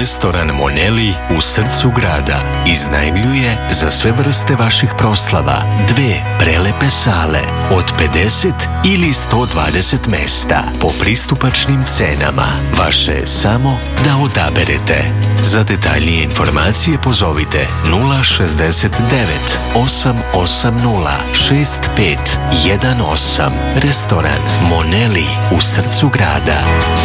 Restoran Moneli u srcu grada iznajmljuje za sve vrste vaših proslava 2 prelepe sale od 50 ili 120 mesta po pristupačnim cenama. Vaše je samo da odaberete. Za detaljnije informacije pozovite 069 880 6518. Restoran Moneli u srcu grada.